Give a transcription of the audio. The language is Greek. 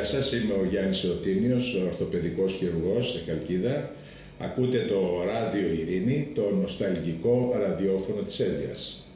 Γεια σας, είμαι ο Γιάννης Εωτίνιος, ορθοπαιδικός χειρουργός στη Χαλκίδα. Ακούτε το Ράδιο Ειρήνη, το νοσταλγικό ραδιόφωνο της Εύβοιας.